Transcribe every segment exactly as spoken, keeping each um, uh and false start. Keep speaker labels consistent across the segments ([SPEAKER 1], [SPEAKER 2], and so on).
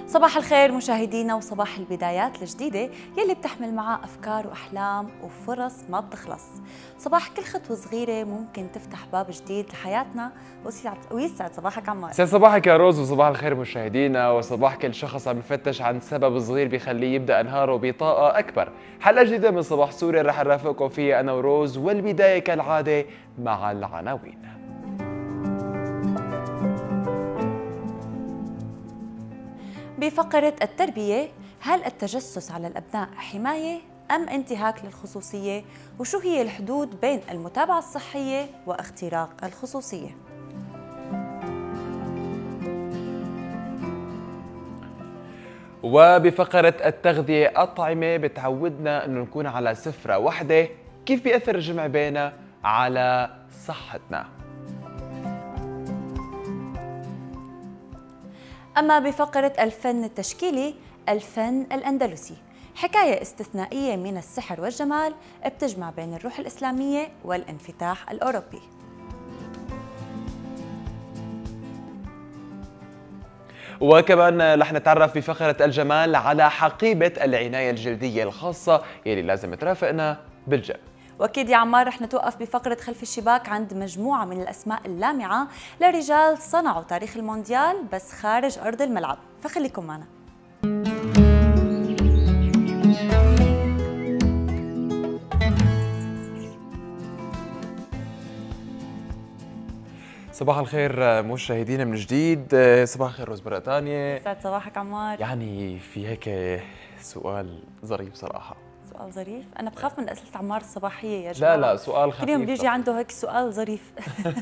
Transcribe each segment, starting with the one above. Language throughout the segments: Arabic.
[SPEAKER 1] صباح الخير مشاهدينا وصباح البدايات الجديدة يلي بتحمل معها أفكار وأحلام وفرص ما بتخلص. صباح كل خطوة صغيرة ممكن تفتح باب جديد لحياتنا. ويسعد صباحك عمار.
[SPEAKER 2] يسعد صباحك يا روز وصباح الخير مشاهدينا وصباح كل شخص عم يفتش عن سبب صغير بيخليه يبدأ نهاره بطاقة أكبر. حلقة جديدة من صباح سوريا رح نرافقكم فيها أنا وروز، والبداية كالعادة مع العناوين.
[SPEAKER 1] بفقرة التربية، هل التجسس على الأبناء حماية أم انتهاك للخصوصية؟ وشو هي الحدود بين المتابعة الصحية واختراق الخصوصية؟
[SPEAKER 2] وبفقرة التغذية أطعمة بتعودنا أنه نكون على سفرة واحدة، كيف بيأثر الجمع بينها على صحتنا؟
[SPEAKER 1] أما بفقرة الفن التشكيلي، الفن الأندلسي، حكاية استثنائية من السحر والجمال بتجمع بين الروح الإسلامية والانفتاح الأوروبي.
[SPEAKER 2] وكمان رح نتعرف بفقرة الجمال على حقيبة العناية الجلدية الخاصة يلي لازم ترافقنا بالجو.
[SPEAKER 1] واكيد يا عمار رح نتوقف بفقرة خلف الشباك عند مجموعة من الأسماء اللامعة لرجال صنعوا تاريخ المونديال بس خارج أرض الملعب، فخليكم معنا.
[SPEAKER 2] صباح الخير مشاهدينا من جديد، صباح الخير روز مرة ثانية.
[SPEAKER 1] يسعد صباحك عمار.
[SPEAKER 2] يعني في هيك سؤال ظريف صراحة.
[SPEAKER 1] سؤال ظريف؟ أنا بخاف من أسئلة عمار الصباحية يا جماعة.
[SPEAKER 2] لا لا سؤال خفيف.
[SPEAKER 1] كل يوم بيجي عنده هيك سؤال ظريف.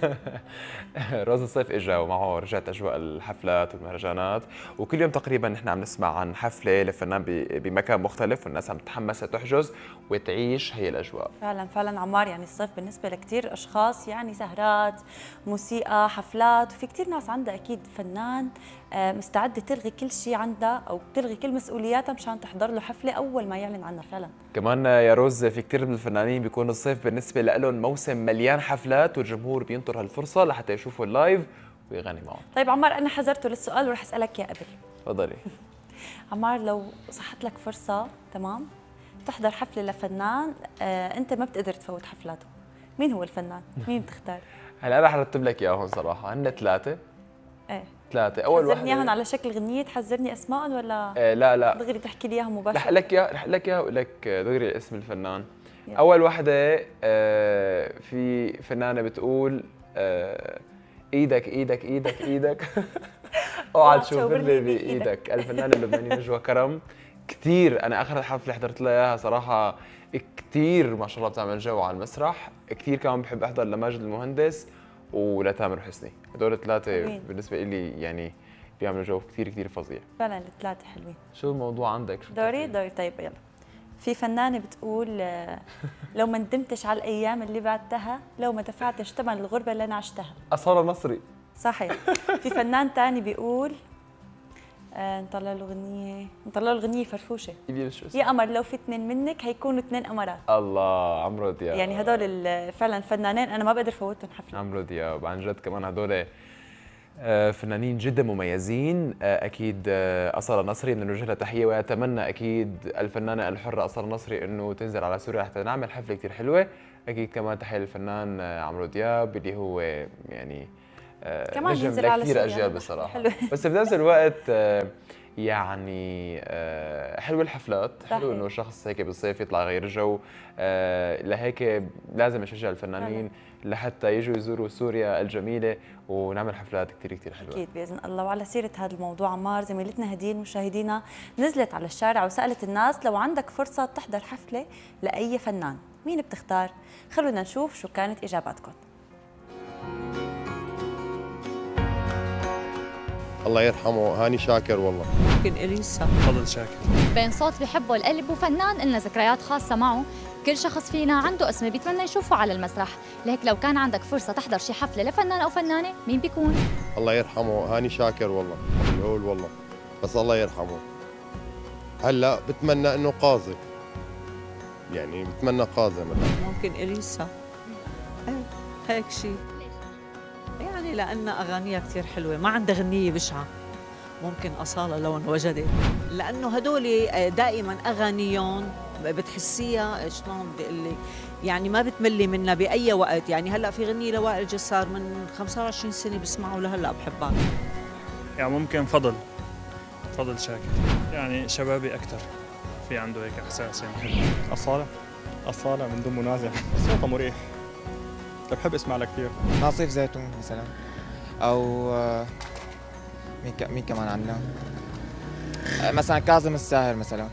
[SPEAKER 2] روز الصيف اجا ومعه رجعت اجواء الحفلات والمهرجانات، وكل يوم تقريبا نحن عم نسمع عن حفله لفنان بمكان مختلف والناس عم تتحمس تحجز وتعيش هي الاجواء.
[SPEAKER 1] فعلا فعلا عمار، يعني الصيف بالنسبه لكثير اشخاص يعني سهرات، موسيقى، حفلات، وفي كثير ناس عندها اكيد فنان مستعده تلغي كل شيء عندها او تلغي كل مسؤولياتها مشان تحضر له حفله اول ما يعلن عنها. فعلا
[SPEAKER 2] كمان يا روز في كثير من الفنانين بيكون الصيف بالنسبه لهم موسم مليان حفلات والجمهور بينطر هالفرصه لحتى يشوفوا اللايف ويغني معهم.
[SPEAKER 1] طيب عمار، انا حذرته للسؤال ورح اسالك اياه قبل.
[SPEAKER 2] تفضلي.
[SPEAKER 1] عمار، لو صحت لك فرصه تمام تحضر حفله لفنان آه، انت ما بتقدر تفوت حفلاته، مين هو الفنان؟ مين بتختار؟
[SPEAKER 2] هلا انا حرتب لك اياهم صراحه، هن ثلاثه.
[SPEAKER 1] ايه
[SPEAKER 2] ثلاثة. أول واحدة
[SPEAKER 1] تحذرني اياهم على شكل غنية، تحذرني أسماء ولا
[SPEAKER 2] آه لا لا
[SPEAKER 1] دغري تحكي لي إياهم مباشرة؟
[SPEAKER 2] رح لك إياها رح لك إياها وأقول لك دغري اسم الفنان. يلا. أول واحدة آه في فنانة بتقول آه إيدك إيدك إيدك إيدك اوعى تشوف لي بإيدك. الفنانة اللبنانية نجوى كرم، كثير أنا آخر حفلة حضرت لها إياها صراحة كثير ما شاء الله بتعمل جو على المسرح. كثير كمان بحب أحضر لماجد المهندس ولتامر حسني، هدول الثلاثة بالنسبة لي يعني بيعملوا جو كثير كثير فظيع.
[SPEAKER 1] فعلا الثلاثة حلوين.
[SPEAKER 2] شو الموضوع عندك؟ شو
[SPEAKER 1] دوري دوري طيب يلا. في فنانة بتقول لو ما ندمتش على الأيام اللي بعدتها، لو ما دفعتش ثمن الغربة اللي أنا عشتها.
[SPEAKER 2] أصالة نصري.
[SPEAKER 1] صحيح. في فنان ثاني بيقول آه نطلع له غنية، نطلع له غنية فرفوشة. يا قمر لو في اثنين منك هيكونوا اثنين قمرات.
[SPEAKER 2] الله، عمرو دياب.
[SPEAKER 1] يعني هدول فعلا فنانين أنا ما بقدر فوتهم حفلة.
[SPEAKER 2] عمرو دياب عن جد كمان هدول فنانين جدا مميزين. اكيد أصالة نصري بدنا نوجه لها تحيه، واتمنى اكيد الفنانه الحره أصالة نصري انه تنزل على سوريا حتى نعمل حفله كثير حلوه. اكيد كمان تحيه للفنان عمرو دياب اللي هو يعني
[SPEAKER 1] كمان ينزل على
[SPEAKER 2] كثير
[SPEAKER 1] سوريا
[SPEAKER 2] اجيال بصراحه حلوة. بس بنفس الوقت يعني حلوه الحفلات، حلو انه شخص هيك بالصيف يطلع غير جو. لهيك لازم نشجع الفنانين لحتى يجوا يزوروا سوريا الجميله ونعمل حفلات كثير كثير حلوه.
[SPEAKER 1] اكيد باذن الله. وعلى سيره هذا الموضوع عمار، زميلتنا هدين مشاهدينا نزلت على الشارع وسالت الناس لو عندك فرصه تحضر حفله لاي فنان مين بتختار؟ خلونا نشوف شو كانت اجاباتكم.
[SPEAKER 3] الله يرحمه هاني شاكر. والله
[SPEAKER 4] ممكن اليسا.
[SPEAKER 5] فضل شاكر.
[SPEAKER 6] بين صوت بحبه القلب وفنان إلنا ذكريات خاصة معه، كل شخص فينا عنده اسم بيتمنى يشوفه على المسرح، لهيك لو كان عندك فرصة تحضر شي حفلة لفنان أو فنانة مين بيكون؟
[SPEAKER 3] الله يرحمه هاني شاكر. والله الهول والله، بس الله يرحمه. هلا بتمنى انه قاضي، يعني بتمنى قاضي مثلا.
[SPEAKER 4] ممكن اليسا. ايه هيك شيء يعني، لأن أغانيها كثير حلوة، ما عندها غنية بشعة. ممكن أصالة لو انوجدت، لأنه هدول دائما أغانيهم بتحسيها شلون بدي أقول لك، يعني ما بتملي منها بأي وقت. يعني هلا في غنية لوائل جسار من خمسة وعشرين سنة بسمعه لهلا بحبها.
[SPEAKER 5] يعني ممكن فضل فضل شاكر، يعني شبابي أكثر، في عنده هيك إحساس يعني حلو.
[SPEAKER 7] أصالة أصالة من دون منازع، صوتها مريح، بحب اسمع لها كثير.
[SPEAKER 8] ناصيف زيتون مثلا، أو مين مين كمان عندنا، مثلا كاظم الساهر مثلا.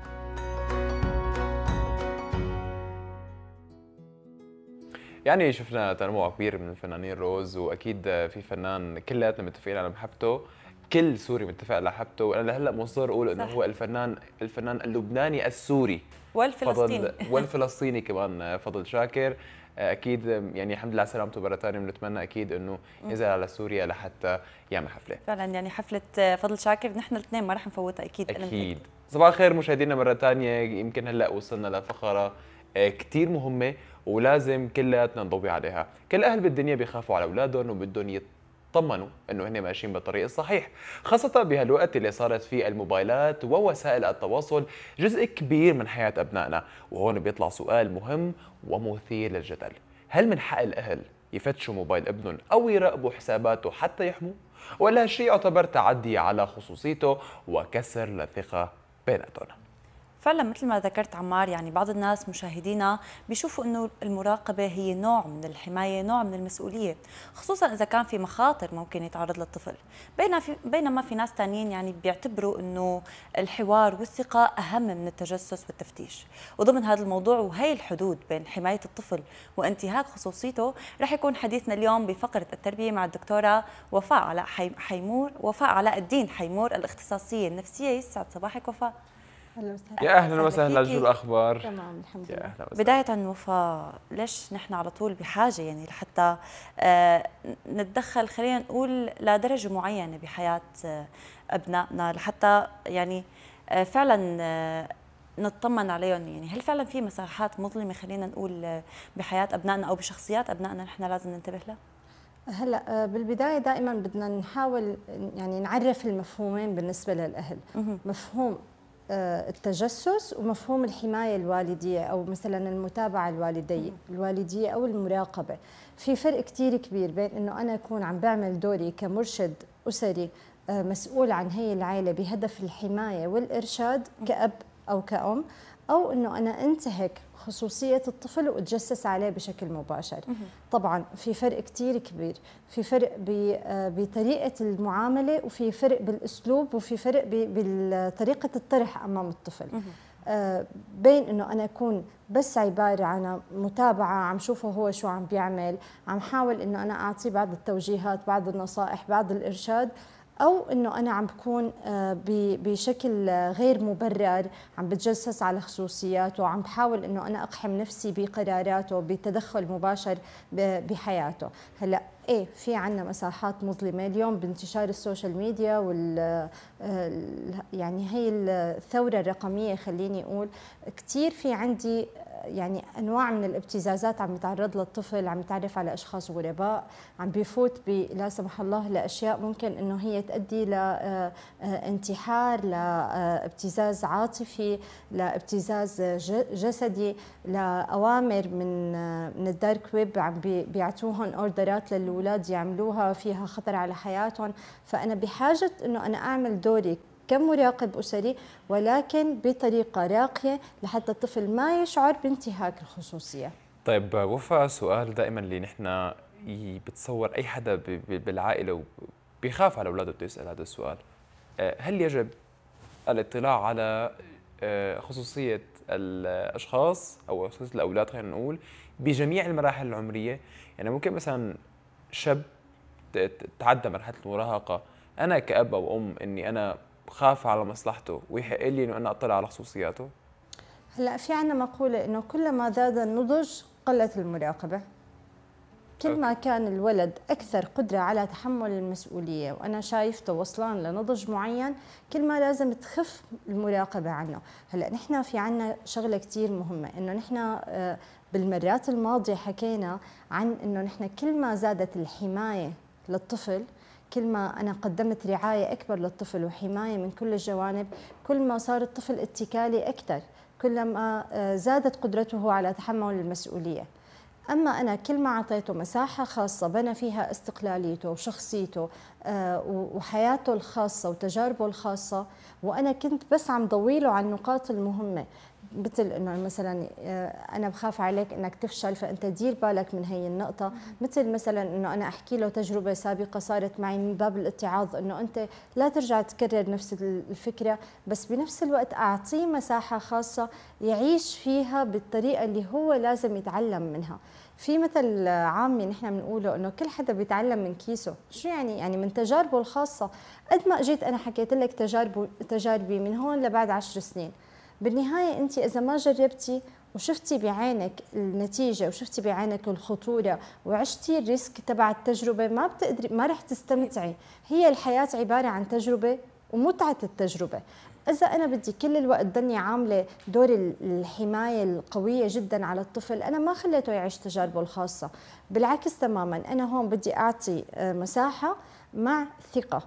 [SPEAKER 2] يعني شفنا تنوع كبير من الفنانين روز، واكيد في فنان كلياتنا متفقين على محبته، كل سوري متفق على محبته، وانا لهلا مصر اقول انه هو الفنان الفنان اللبناني السوري
[SPEAKER 1] والفلسطيني
[SPEAKER 2] فضل والفلسطيني كمان فضل شاكر. اكيد يعني الحمد لله على سلامته مره ثانيه، بنتمنى اكيد انه ينزل على سوريا لحتى يعمل حفله.
[SPEAKER 1] فعلا يعني حفله فضل شاكر نحن الاثنين ما رح نفوتها اكيد.
[SPEAKER 2] اكيد. صباح الخير مشاهدينا مره ثانيه، يمكن هلا وصلنا لفقره كثير مهمه ولازم كلياتنا نضوي عليها. كل اهل بالدنيا بيخافوا على اولادهم وبدهم يطمنوا انه هن ماشيين بالطريق الصحيح، خاصه بهالوقت اللي صارت فيه الموبايلات ووسائل التواصل جزء كبير من حياه ابنائنا. وهون بيطلع سؤال مهم ومثير للجدل، هل من حق الاهل يفتشوا موبايل ابنهم او يراقبوا حساباته حتى يحموه، ولا هالشيء يعتبر تعدي على خصوصيته وكسر للثقه بيناتهم؟
[SPEAKER 1] فعلا مثل ما ذكرت عمار، يعني بعض الناس مشاهدينا بيشوفوا انه المراقبه هي نوع من الحمايه، نوع من المسؤوليه، خصوصا اذا كان في مخاطر ممكن يتعرض للطفل. بينما في بينما في ناس ثانيين يعني بيعتبروا انه الحوار والثقه اهم من التجسس والتفتيش. وضمن هذا الموضوع وهي الحدود بين حمايه الطفل وانتهاك خصوصيته، رح يكون حديثنا اليوم بفقره التربيه مع الدكتوره وفاء علاء حيمور، وفاء علاء الدين حيمور، الاختصاصيه النفسيه. يسعد صباحك وفاء.
[SPEAKER 2] يا اهلا وسهلا، شو الاخبار؟
[SPEAKER 9] تمام الحمد لله.
[SPEAKER 1] بداية وفاء، ليش نحن على طول بحاجة يعني لحتى آه نتدخل، خلينا نقول لدرجة معينة بحياة آه أبنائنا، لحتى يعني آه فعلا آه نطمن عليهم؟ يعني هل فعلا في مساحات مظلمة خلينا نقول آه بحياة أبنائنا أو بشخصيات أبنائنا نحن لازم ننتبه لها؟
[SPEAKER 9] هلا بالبداية دائما بدنا نحاول يعني نعرف المفهومين بالنسبة للأهل. مفهوم التجسس ومفهوم الحماية الوالدية أو مثلا المتابعة الوالدية الوالدية أو المراقبة. في فرق كتير كبير بين أنه أنا أكون عم بعمل دوري كمرشد أسري مسؤول عن هي العائلة بهدف الحماية والإرشاد كأب أو كأم، أو أنه أنا أنتهك خصوصية الطفل وأتجسس عليه بشكل مباشر. طبعا في فرق كتير كبير، في فرق بطريقة المعاملة، وفي فرق بالأسلوب، وفي فرق بطريقة الطرح أمام الطفل. بين أنه أنا أكون بس عبارة عن متابعة، عم شوفه هو شو عم بيعمل، عم حاول أنه أنا أعطيه بعض التوجيهات، بعض النصائح، بعض الإرشاد، أو إنه أنا عم بكون بشكل غير مبرر عم بتجسس على خصوصياته، وعم بحاول إنه أنا أقحم نفسي بقراراته بتدخل مباشر بحياته. هلا إيه، في عنا مساحات مظلمة اليوم بانتشار السوشيال ميديا وال يعني هي الثورة الرقمية، خليني أقول كتير في عندي يعني انواع من الابتزازات عم يتعرض للطفل، عم يتعرف على اشخاص غرباء، عم بيفوت لا سمح الله لاشياء ممكن انه هي تؤدي لانتحار، لابتزاز عاطفي، لابتزاز جسدي، لاوامر من من الدارك ويب عم بيعطوهم اوردرات للاولاد يعملوها فيها خطر على حياتهم. فانا بحاجه انه انا اعمل دوري كمراقب أسري، ولكن بطريقة راقية لحتى الطفل ما يشعر بانتهاك الخصوصية.
[SPEAKER 2] طيب وفاء، سؤال دائما اللي نحن بتصور أي حدا بالعائلة وبيخاف على أولاده بده يسأل هذا السؤال، هل يجب الاطلاع على خصوصية الأشخاص أو خصوصية الأولاد خلينا نقول بجميع المراحل العمرية؟ يعني ممكن مثلا شاب تعدى مرحلة المراهقة، أنا كأب أو أم إني أنا خاف على مصلحته ويحق لي انه انا اطلع على خصوصياته؟
[SPEAKER 9] هلا في عندنا مقوله انه كلما زاد النضج قلت المراقبه. كل ما كان الولد اكثر قدره على تحمل المسؤوليه وانا شايفته وصلان لنضج معين، كل ما لازم تخف المراقبه عنه. هلا نحن في عندنا شغله كثير مهمه، انه نحن بالمرات الماضيه حكينا عن انه نحن كل ما زادت الحمايه للطفل كل ما أنا قدمت رعاية أكبر للطفل وحماية من كل الجوانب، كل ما صار الطفل اتكالي أكثر، كلما زادت قدرته على تحمل المسؤولية. أما أنا كل ما أعطيته مساحة خاصة بنى فيها استقلاليته وشخصيته وحياته الخاصة وتجاربه الخاصة، وأنا كنت بس عم ضويله على النقاط المهمة، مثل انه مثلا انا بخاف عليك انك تفشل فانت دير بالك من هي النقطه، مثل مثلا انه انا احكي له تجربه سابقه صارت معي من باب الاتعاظ انه انت لا ترجع تكرر نفس الفكره، بس بنفس الوقت اعطيه مساحه خاصه يعيش فيها بالطريقه اللي هو لازم يتعلم منها. في مثل عامي نحن بنقوله انه كل حدا بيتعلم من كيسه، شو يعني؟ يعني من تجاربه الخاصه. قد ما اجيت انا حكيت لك تجاربي تجاربي من هون لبعد عشر سنين، بالنهاية أنت إذا ما جربتي وشفتي بعينك النتيجة وشفتي بعينك الخطورة وعشتي الريسك تبع التجربة، ما بتقدري، ما رح تستمتعي. هي الحياة عبارة عن تجربة ومتعة التجربة. إذا أنا بدي كل الوقت ضلني عاملة دور الحماية القوية جدا على الطفل، أنا ما خليته يعيش تجاربه الخاصة، بالعكس تماما. أنا هون بدي أعطي مساحة مع ثقة.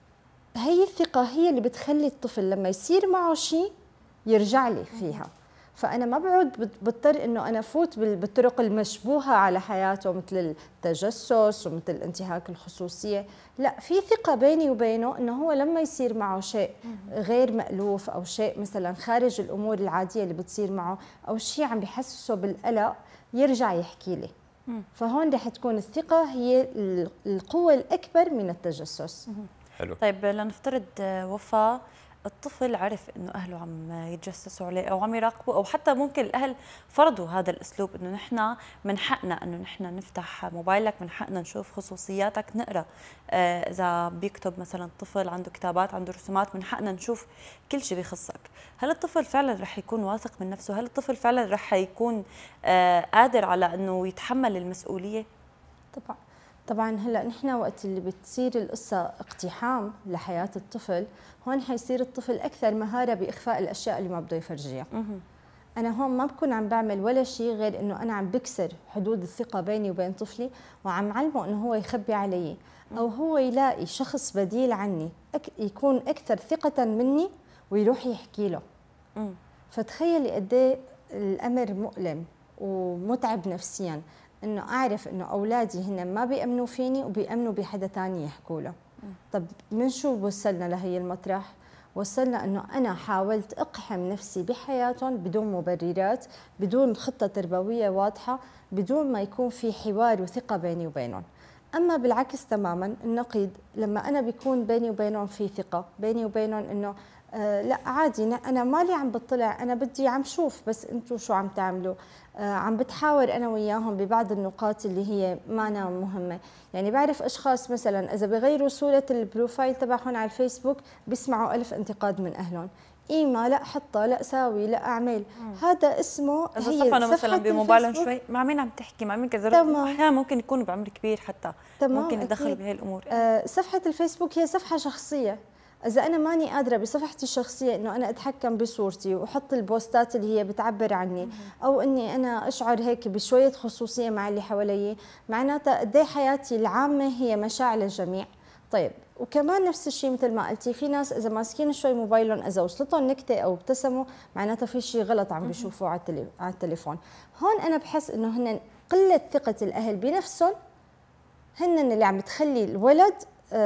[SPEAKER 9] هي الثقة هي اللي بتخلي الطفل لما يصير معه شيء يرجع لي فيها. فأنا ما بعود بضطر إنه أنا فوت بالطرق المشبوهة على حياته مثل التجسس ومثل انتهاك الخصوصية، لا، في ثقة بيني وبينه إنه هو لما يصير معه شيء غير مألوف أو شيء مثلا خارج الأمور العادية اللي بتصير معه أو شيء عم بحسسه بالقلق يرجع يحكي لي. فهون رح تكون الثقة هي القوة الأكبر من التجسس.
[SPEAKER 2] حلو.
[SPEAKER 1] طيب لنفترض وفاء الطفل عرف انه اهله عم يتجسسوا عليه او عم يراقبوا، او حتى ممكن الاهل فرضوا هذا الاسلوب انه نحن من حقنا انه نحن نفتح موبايلك، من حقنا نشوف خصوصياتك، نقرا آه اذا بيكتب مثلا طفل عنده كتابات عنده رسومات من حقنا نشوف كل شيء بيخصك. هل الطفل فعلا رح يكون واثق من نفسه؟ هل الطفل فعلا رح يكون آه قادر على انه يتحمل المسؤوليه؟
[SPEAKER 9] طبعا طبعا. هلا نحن وقت اللي بتصير القصه اقتحام لحياه الطفل، هون حيصير الطفل اكثر مهاره باخفاء الاشياء اللي ما بده يفرجيها. انا هون ما بكون عم بعمل ولا شيء غير انه انا عم بكسر حدود الثقه بيني وبين طفلي، وعم علمه انه هو يخبي علي او هو يلاقي شخص بديل عني يكون اكثر ثقه مني ويروح يحكي له. فتخيلي قد ايه الامر مؤلم ومتعب نفسيا انه اعرف انه اولادي هن ما بيامنوا فيني وبيامنوا بحدا ثاني يحكوا له. طب من شو وصلنا لهي المطرح؟ وصلنا انه انا حاولت اقحم نفسي بحياتهم بدون مبررات، بدون خطه تربويه واضحه، بدون ما يكون في حوار وثقه بيني وبينهم. اما بالعكس تماما النقيض، لما انا بيكون بيني وبينهم في ثقه، بيني وبينهم انه آه لا عادي، انا مالي عم بطلع، انا بدي عم شوف بس انتم شو عم تعملوا، آه عم بتحاور انا وياهم ببعض النقاط اللي هي مانا مهمه. يعني بعرف اشخاص مثلا اذا بغيروا صوره البروفايل تبعهم على الفيسبوك بيسمعوا ألف انتقاد من اهلهم، إيما لا حطها لا ساوي لا اعمل. هذا اسمه
[SPEAKER 1] اذا
[SPEAKER 9] هي
[SPEAKER 1] صفنوا مثلا بموبايلهم
[SPEAKER 9] الفيسبوك.
[SPEAKER 1] شوي مع مين عم تحكي، مع مين كذا، احيانا ممكن يكونوا بعمر كبير حتى
[SPEAKER 9] تمام
[SPEAKER 1] ممكن يتدخلوا
[SPEAKER 9] أكيد.
[SPEAKER 1] بهي الامور.
[SPEAKER 9] آه صفحه الفيسبوك هي صفحه شخصيه، إذا أنا ماني قادرة بصفحتي الشخصية إنه أنا أتحكم بصورتي وأحط البوستات اللي هي بتعبر عني، أو إني أنا أشعر هيك بشوية خصوصية مع اللي حوالي، معناتها قد إيه حياتي العامة هي مشاع للجميع. طيب وكمان نفس الشيء مثل ما قلتي، في ناس إذا ماسكين شوي موبايلهم إذا وصلتهم نكتة أو ابتسموا معناتها في شيء غلط عم بيشوفوه على على التليفون. هون أنا بحس إنه هن قلة ثقة الأهل بنفسهم هن اللي عم تخلي الولد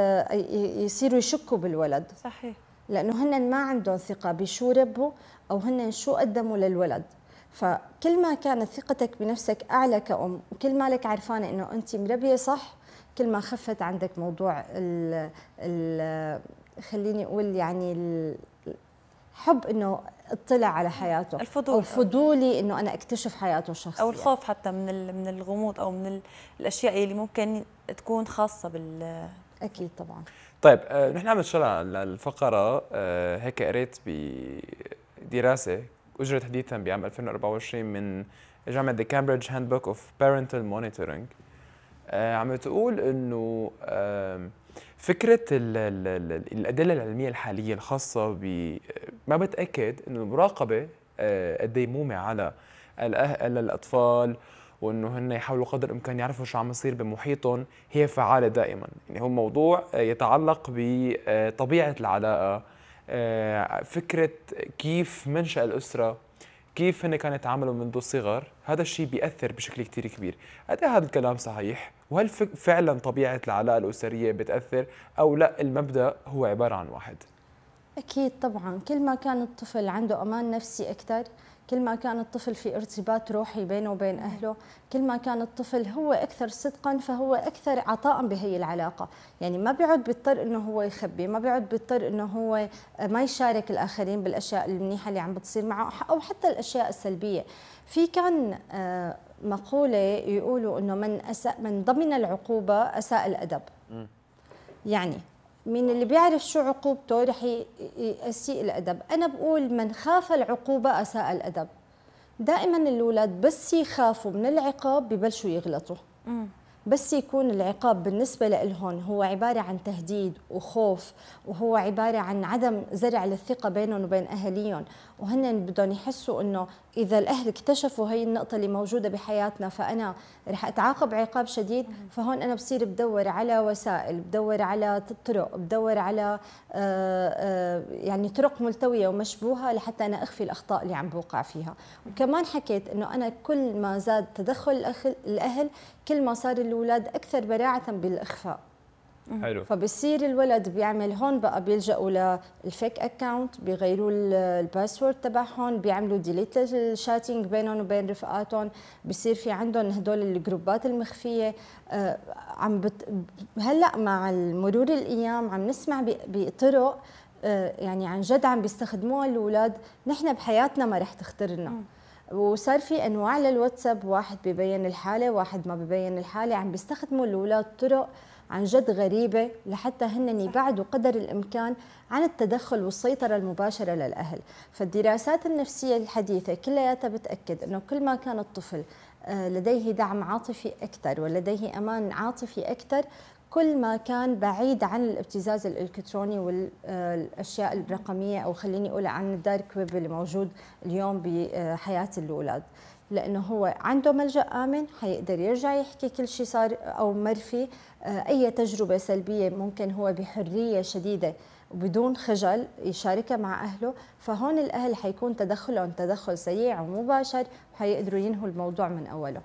[SPEAKER 9] يصيروا يشكوا بالولد.
[SPEAKER 1] صحيح.
[SPEAKER 9] لأنه هن ما عندهم ثقة بشو ربوا أو هن شو قدموا للولد. فكل ما كانت ثقتك بنفسك أعلى كأم وكل ما لك عرفانة إنه أنت مربية صح، كل ما خفت عندك موضوع ال ال خليني أقول يعني الحب إنه اطلع على حياته،
[SPEAKER 1] الفضول
[SPEAKER 9] أو فضولي إنه أنا أكتشف حياته الشخصية،
[SPEAKER 1] أو الخوف حتى من من الغموض أو من الأشياء اللي ممكن تكون خاصة بال.
[SPEAKER 9] أكيد طبعا.
[SPEAKER 2] طيب آه، نحن عم نشتغل على الفقرة آه، هيك قريت بدراسة أجرت حديثا بعام ألفين وأربعة وعشرين من جامعة The Cambridge Handbook of Parental Monitoring، آه، عم تقول إنه آه، فكرة ال ال الأدلة العلمية الحالية الخاصة ب ما بتأكد إنه المراقبة آه، قد إيه مهمة على الأطفال وانه هن يحاولوا قدر الامكان يعرفوا شو عم يصير بمحيطهم هي فعاله دائما. يعني هو موضوع يتعلق بطبيعه العلاقه، فكره كيف منشأ الاسره، كيف هن كانوا يتعاملوا منذ الصغر، هذا الشيء بيأثر بشكل كتير كبير. قد ايه هذا الكلام صحيح؟ وهل فعلا طبيعه العلاقه الاسريه بتأثر او لا المبدأ هو عباره عن واحد؟
[SPEAKER 9] أكيد طبعاً، كل ما كان الطفل عنده أمان نفسي أكثر، كل ما كان الطفل في ارتباط روحي بينه وبين أهله، كل ما كان الطفل هو أكثر صدقاً فهو أكثر عطاء بهي العلاقة. يعني ما بيعد بيضطر إنه هو يخبي، ما بيعد بيضطر إنه هو ما يشارك الآخرين بالأشياء المنيحة اللي عم بتصير معه أو حتى الأشياء السلبية. في كان مقولة يقولوا إنه من أساء من ضمن العقوبة أساء الأدب. يعني من اللي بيعرف شو عقوبته رح يسيء الأدب. أنا بقول من خاف العقوبة أساء الأدب. دائما الأولاد بس يخافوا من العقاب ببلشوا يغلطوا. بس يكون العقاب بالنسبة لهم هو عبارة عن تهديد وخوف، وهو عبارة عن عدم زرع للثقة بينهم وبين أهاليهم، وهن بدهم يحسوا إنه إذا الأهل اكتشفوا هي النقطة اللي موجودة بحياتنا فأنا رح أتعاقب عقاب شديد، فهون أنا بصير بدور على وسائل، بدور على طرق، بدور على آآ آآ يعني طرق ملتوية ومشبوهة لحتى أنا أخفي الأخطاء اللي عم بوقع فيها. وكمان حكيت إنه أنا كل ما زاد تدخل الأهل كل ما صار الأولاد أكثر براعة بالإخفاء.
[SPEAKER 2] حلو.
[SPEAKER 9] فبصير الولد بيعمل هون بقى بيلجأوا للفيك اكاونت، بيغيروا الباسورد تبعهم، بيعملوا ديليت للشاتينج بينهم وبين رفقاتهم، بصير في عندهم هدول الجروبات المخفيه. آه عم بت... هلا مع مرور الايام عم نسمع بطرق آه يعني عن جد عم بيستخدموها الاولاد نحن بحياتنا ما رح تخطرنا. وصار في انواع للواتساب، واحد ببين الحاله واحد ما ببين الحاله، عم بيستخدموا الاولاد طرق عن جد غريبة لحتى هن يبعدوا قدر الإمكان عن التدخل والسيطرة المباشرة للأهل. فالدراسات النفسية الحديثة كلياتها بتأكد أنه كل ما كان الطفل لديه دعم عاطفي أكثر ولديه أمان عاطفي أكثر، كل ما كان بعيد عن الابتزاز الإلكتروني والأشياء الرقمية، أو خليني أقول عن الدارك ويب اللي موجود اليوم بحياة الأولاد. لأنه هو عنده ملجأ آمن، حيقدر يرجع يحكي كل شيء صار أو مر فيه، أي تجربة سلبية ممكن هو بحرية شديدة وبدون خجل يشاركها مع أهله. فهون الأهل حيكون تدخلهم تدخل سريع ومباشر وحيقدروا ينهوا الموضوع من أوله.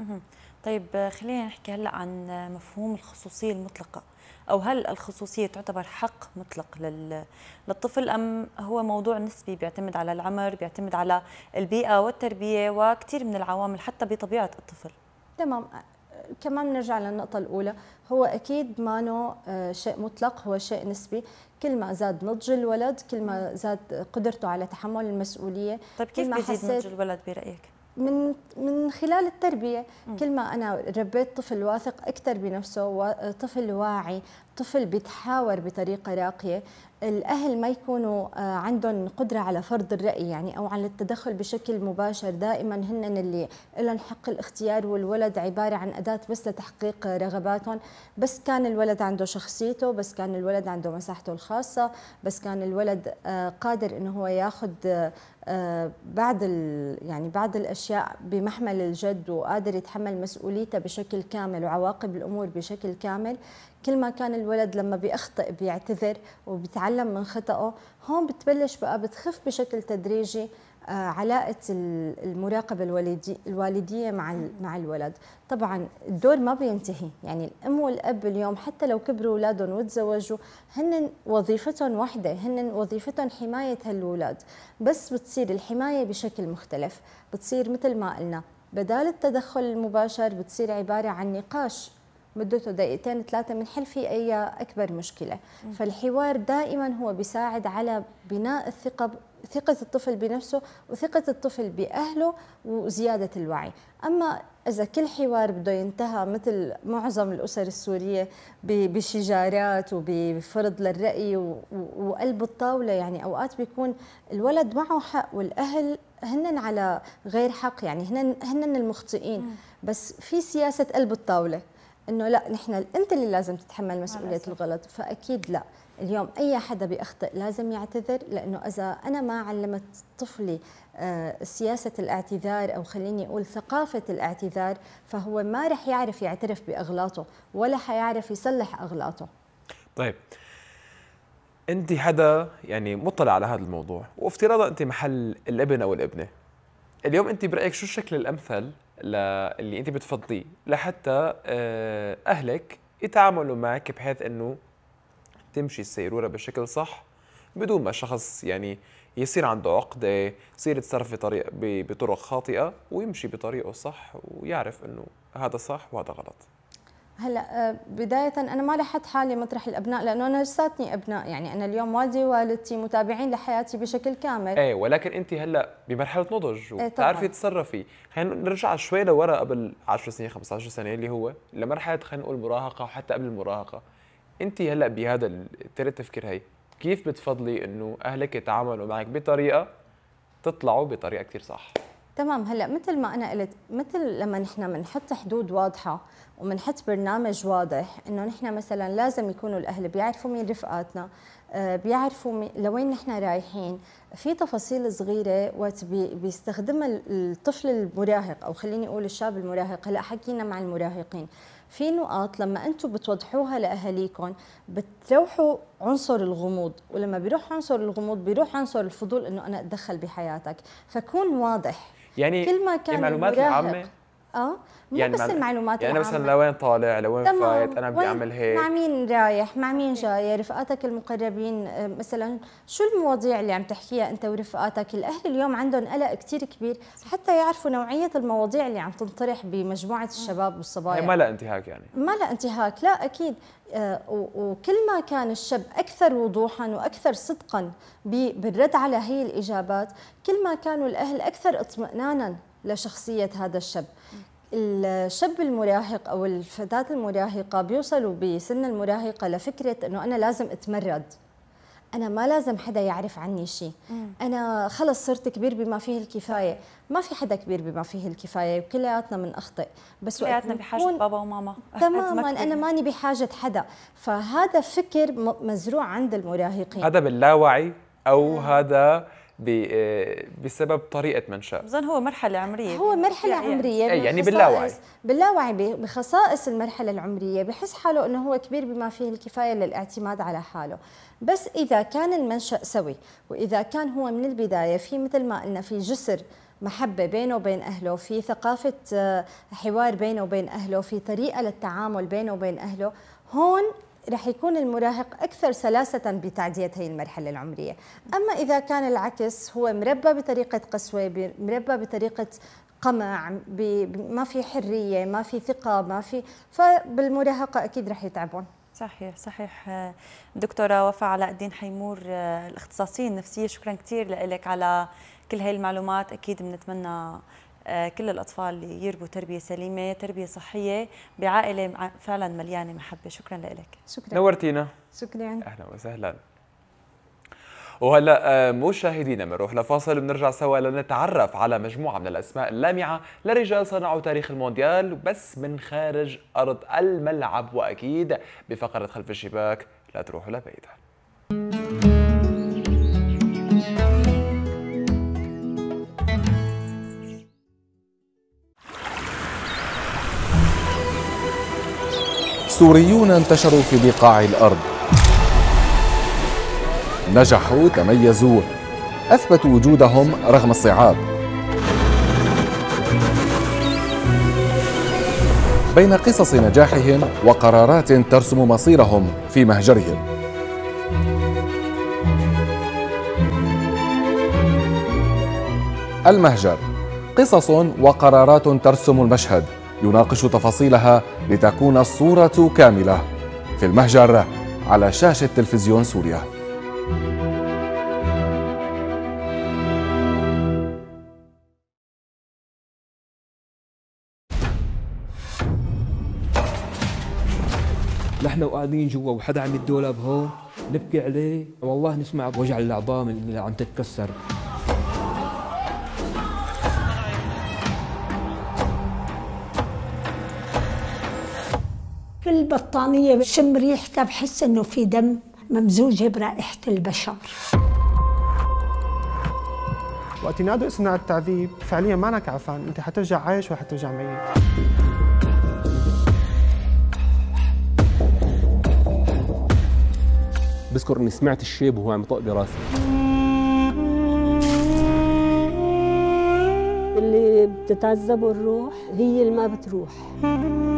[SPEAKER 1] طيب خلينا نحكي هلأ عن مفهوم الخصوصية المطلقة، أو هل الخصوصية تعتبر حق مطلق للطفل أم هو موضوع نسبي بيعتمد على العمر، بيعتمد على البيئة والتربية وكثير من العوامل حتى بطبيعة الطفل؟
[SPEAKER 9] تمام. كمان نرجع للنقطة الأولى، هو أكيد ما شيء مطلق، هو شيء نسبي. كل ما زاد نضج الولد كل ما زاد قدرته على تحمل المسؤولية.
[SPEAKER 1] طيب كيف بيزيد نضج الولد برأيك؟
[SPEAKER 9] من من خلال التربية. م. كل ما أنا ربيت طفل واثق أكثر بنفسه، طفل واعي، طفل بيتحاور بطريقة راقية، الأهل ما يكونوا عندهم قدرة على فرض الرأي يعني أو على التدخل بشكل مباشر، دائما هن اللي لهم حق الاختيار والولد عبارة عن أداة بس لتحقيق رغباتهم. بس كان الولد عنده شخصيته، بس كان الولد عنده مساحته الخاصة، بس كان الولد قادر إنه هو ياخذ بعض يعني بعض الأشياء بمحمل الجد وقادر يتحمل مسؤوليته بشكل كامل وعواقب الأمور بشكل كامل. كل ما كان الولد لما بيخطئ بيعتذر وبيتعلم من خطأه، هون بتبلش بقى بتخف بشكل تدريجي علاقة المراقبة الوالدية مع مع الولد. طبعا الدور ما بينتهي، يعني الأم والأب اليوم حتى لو كبروا أولادهم وتزوجوا هن وظيفتهم واحدة، هن وظيفتهم حماية هالأولاد، بس بتصير الحماية بشكل مختلف، بتصير مثل ما قلنا بدال التدخل المباشر بتصير عبارة عن نقاش مدته دقيقتين ثلاثة بنحل فيه أي أكبر مشكلة. م. فالحوار دائما هو بيساعد على بناء الثقة، ثقة الطفل بنفسه وثقة الطفل بأهله وزيادة الوعي. أما إذا كل حوار بده ينتهى مثل معظم الأسر السورية بشجارات وبفرض للرأي وقلب الطاولة، يعني أوقات بيكون الولد معه حق والأهل هنن على غير حق، يعني هنن, هنن المخطئين. م. بس في سياسة قلب الطاولة إنه لا نحن أنت اللي لازم تتحمل مسؤولية الغلط، فأكيد لا، اليوم أي حدا بيخطئ لازم يعتذر، لأنه إذا أنا ما علمت طفلي سياسة الاعتذار أو خليني أقول ثقافة الاعتذار، فهو ما رح يعرف يعترف بأغلاطه ولا حيعرف يصلح أغلاطه.
[SPEAKER 2] طيب أنت حدا يعني مطلع على هذا الموضوع، وافتراضا أنت محل الابن أو الابنة، اليوم أنت برأيك شو الشكل الأمثل اللي أنت بتفضيه لحتى أهلك يتعاملوا معك بحيث أنه تمشي السيرورة بشكل صح بدون ما الشخص يعني يصير عنده عقدة، يصير يتصرف بطريقة بطرق خاطئة ويمشي بطريقه صح ويعرف أنه هذا صح وهذا غلط؟
[SPEAKER 9] هلا بداية أنا ما رح أحط حالي مطرح الأبناء، لأنه أنا لساتني أبناء، يعني أنا اليوم والدي ووالدتي متابعين لحياتي بشكل كامل.
[SPEAKER 2] إيه، ولكن أنت هلا بمرحلة نضج وبتعرفي تتصرفي. خلينا نرجع شوي لورا قبل عشر سنين خمسة عشر سنة اللي هو لمرحلة خلينا نقول مراهقة وحتى قبل المراهقة. أنت هلا بهذا طريقة التفكير هي كيف بتفضلي إنه أهلك يتعاملوا معك بطريقة تطلعوا بطريقة كتير صح؟
[SPEAKER 9] تمام. هلا مثل ما انا قلت، مثل لما نحن بنحط حدود واضحه وبنحط برنامج واضح، انه نحن مثلا لازم يكونوا الاهل بيعرفوا مين رفقاتنا، بيعرفوا لوين نحن رايحين، في تفاصيل صغيره وقت بي بيستخدمها الطفل المراهق او خليني اقول الشاب المراهق. هلا حكينا مع المراهقين، في نقاط لما انتم بتوضحوها لاهاليكم بتروحوا عنصر الغموض، ولما بيروح عنصر الغموض بيروح عنصر الفضول انه انا اتدخل بحياتك، فكون واضح.
[SPEAKER 2] يعني
[SPEAKER 9] كل ما كان
[SPEAKER 2] المعلومات العامه
[SPEAKER 9] اه مو
[SPEAKER 2] يعني
[SPEAKER 9] بس المعلومات
[SPEAKER 2] يعني
[SPEAKER 9] العامة.
[SPEAKER 2] مثلا لوين طالع، لوين فايت، انا بدي اعمل هيك،
[SPEAKER 9] مع مين رايح، مع مين جاي، رفقاتك المقربين مثلا، شو المواضيع اللي عم تحكيها انت ورفقاتك. الاهل اليوم عندهم قلق كثير كبير حتى يعرفوا نوعيه المواضيع اللي عم تنطرح بمجموعه الشباب والصبايا.
[SPEAKER 2] ما لا انتهاك يعني
[SPEAKER 9] ما لا انتهاك، لا اكيد. آه وكل ما كان الشاب اكثر وضوحا واكثر صدقا بالرد على هي الاجابات، كل ما كانوا الاهل اكثر اطمئنانا لشخصيه هذا الشاب. الشاب المراهق او الفتاه المراهقه بيوصلوا بسن المراهقه لفكره انه انا لازم اتمرد، انا ما لازم حدا يعرف عني شيء، انا خلص صرت كبير بما فيه الكفايه. ما في حدا كبير بما فيه الكفايه، وكلياتنا من اخطئ، بس
[SPEAKER 1] كلياتنا بحاجه بابا وماما.
[SPEAKER 9] تماما، انا ماني بحاجه حدا. فهذا فكر مزروع عند المراهقين،
[SPEAKER 2] هذا باللاوعي او هذا بسبب طريقه منشأ.
[SPEAKER 1] بظن هو مرحله عمريه،
[SPEAKER 9] هو مرحله يعني عمريه
[SPEAKER 2] يعني باللاوعي
[SPEAKER 9] باللاوعي بخصائص المرحله العمريه بحس حاله انه هو كبير بما فيه الكفايه للاعتماد على حاله. بس اذا كان المنشأ سوي، واذا كان هو من البدايه في مثل ما قلنا في جسر محبه بينه وبين اهله، في ثقافه حوار بينه وبين اهله، في طريقه للتعامل بينه وبين اهله، هون رح يكون المراهق أكثر سلاسة بتعدية هي المرحلة العمرية. أما إذا كان العكس، هو مربى بطريقة قسوة، مربى بطريقة قمع، ما في حرية، ما في ثقة، ما في، فبالمراهقة أكيد رح يتعبون.
[SPEAKER 1] صحيح صحيح. دكتورة وفاء علاء الدين حيمور، الاختصاصية النفسية، شكرا كثير لك على كل هاي المعلومات. أكيد بنتمنى كل الأطفال اللي يربوا تربية سليمة، تربية صحية بعائلة فعلا مليانة محبة. شكرا لك.
[SPEAKER 9] شكرا،
[SPEAKER 2] نورتينا.
[SPEAKER 9] شكرا،
[SPEAKER 2] أهلا وسهلا. وهلا مشاهدينا بنروح لفاصل وبنرجع سوا لنتعرف على مجموعة من الأسماء اللامعة لرجال صنعوا تاريخ المونديال بس من خارج أرض الملعب، وأكيد بفقرة خلف الشباك. لا تروحوا لبعيد.
[SPEAKER 10] سوريون انتشروا في بقاع الأرض، نجحوا، تميزوا، أثبتوا وجودهم رغم الصعاب. بين قصص نجاحهم وقرارات ترسم مصيرهم في مهجرهم. المهجر، قصص وقرارات ترسم المشهد، يناقش تفاصيلها لتكون الصورة كاملة. في المهجر على شاشة تلفزيون سوريا.
[SPEAKER 11] نحن وقاعدين جوا وحدا عم الدولاب هون نبكي عليه، والله نسمع بوجع العظام اللي عم تتكسر.
[SPEAKER 12] كل بطانية بشم ريحتها بحس انه في دم، ممزوجة برائحة البشر.
[SPEAKER 13] وقت ينادوا اسمنا على التعذيب فعليا ما انك عفان، انت حترجع عايش ولا حترجع ميت.
[SPEAKER 11] بذكر اني سمعت الشيب وهو عم يطق براسي.
[SPEAKER 12] اللي بتتعذب الروح هي اللي ما بتروح.